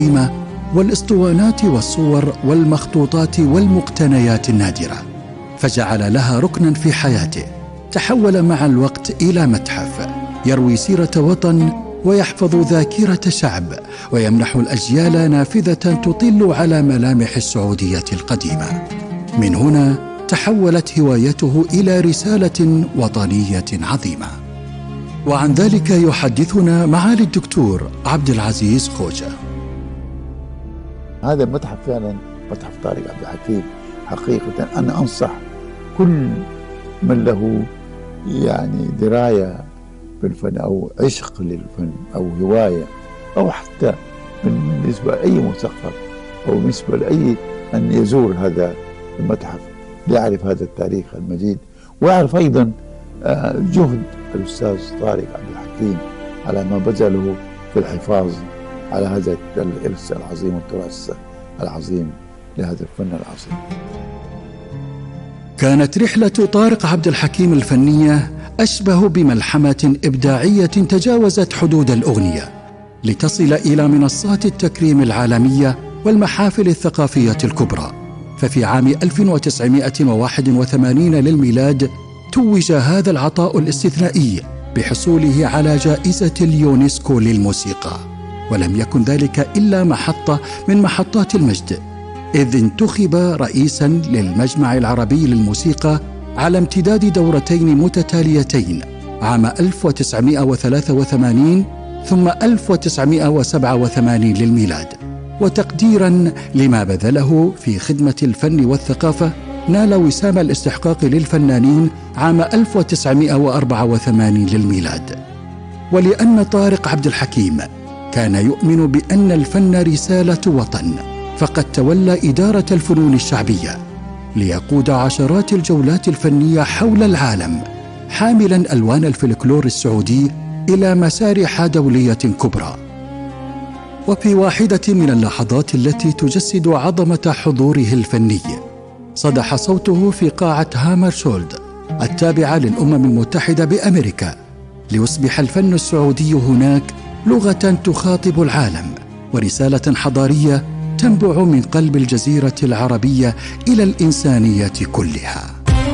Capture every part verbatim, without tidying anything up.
والاسطوانات والصور والمخطوطات والمقتنيات النادرة، فجعل لها ركنا في حياته. تحول مع الوقت إلى متحف يروي سيرة وطن ويحفظ ذاكرة شعب، ويمنح الأجيال نافذة تطل على ملامح السعودية القديمة. من هنا تحولت هوايته إلى رسالة وطنية عظيمة. وعن ذلك يحدثنا معالي الدكتور عبد العزيز خوجة. هذا المتحف فعلا متحف طارق عبد الحكيم. حقيقة أنا أنصح كل من له يعني دراية بالفن أو عشق للفن أو هواية، أو حتى بالنسبة لأي مثقف أو بالنسبة لأي أن يزور هذا المتحف ليعرف هذا التاريخ المجيد، ويعرف أيضا جهد الأستاذ طارق عبد الحكيم على ما بذله في الحفاظ على هذا الإرث العظيم والتراث العظيم لهذا الفن العظيم. كانت رحلة طارق عبد الحكيم الفنية أشبه بملحمة إبداعية تجاوزت حدود الأغنية لتصل إلى منصات التكريم العالمية والمحافل الثقافية الكبرى. ففي عام ألف وتسعمائة وواحد وثمانين للميلاد توج هذا العطاء الاستثنائي بحصوله على جائزة اليونسكو للموسيقى، ولم يكن ذلك إلا محطة من محطات المجد، إذ انتخب رئيساً للمجمع العربي للموسيقى على امتداد دورتين متتاليتين عام ألف وتسعمائة وثلاثة وثمانين ثم ألف وتسعمائة وسبعة وثمانين للميلاد. وتقديراً لما بذله في خدمة الفن والثقافة نال وسام الاستحقاق للفنانين عام ألف وتسعمائة وأربعة وثمانين للميلاد. ولأن طارق عبد الحكيم كان يؤمن بأن الفن رسالة وطن، فقد تولى إدارة الفنون الشعبية ليقود عشرات الجولات الفنية حول العالم، حاملاً ألوان الفلكلور السعودي إلى مسارح دولية كبرى. وفي واحدة من اللحظات التي تجسد عظمة حضوره الفني صدح صوته في قاعة هامرشولد التابعة للأمم المتحدة بأمريكا، ليصبح الفن السعودي هناك لغة تخاطب العالم ورسالة حضارية تنبع من قلب الجزيرة العربية إلى الإنسانية كلها.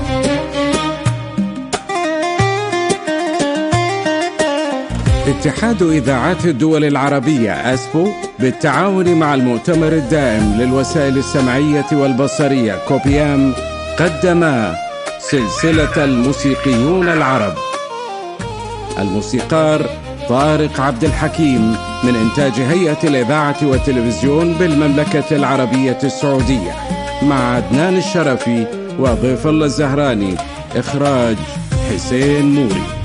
اتحاد إذاعات الدول العربية أسبو بالتعاون مع المؤتمر الدائم للوسائل السمعية والبصرية كوبيام قدم سلسلة الموسيقيون العرب. الموسيقار طارق عبد الحكيم من إنتاج هيئة الإذاعة والتلفزيون بالمملكة العربية السعودية، مع عدنان الشرفي وضيف الله الزهراني. إخراج حسين موري.